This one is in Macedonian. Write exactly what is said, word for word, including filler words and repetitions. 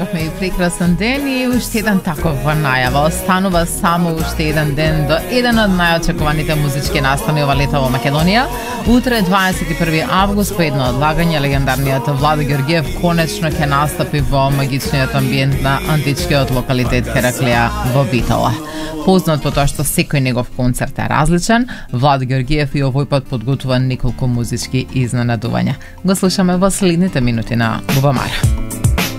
Имавме и прекрасен ден и уште еден таков во најава. Останува само уште еден ден до еден од најочекуваните музички настани ова лето во Македонија. Утре, дваесет и први август, по едно одлагање, легендарниот Владо Ѓорѓиев конечно ќе настапи во магичниот амбиент на античкиот локалитет Хераклија во Битола. Познат по тоа што секој негов концерт е различен, Владо Ѓорѓиев и овој пат подготвува неколку музички изненадувања. Го слушаме во следните минути на Бубамара.